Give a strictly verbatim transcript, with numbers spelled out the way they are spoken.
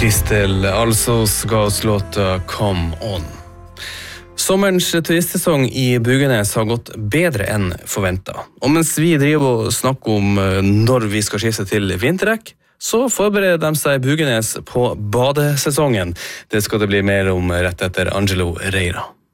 Crystal Alsos ga oss låta Come On. Sommerens turistsesong i Bugenäs har gått bedre enn forventet. Og mens vi driver og snakker om når vi skal skifte til vinterdekk, så forbereder de seg i Bugenäs på badesesongen. Det skal det bli mer om rett etter Angelo Reira.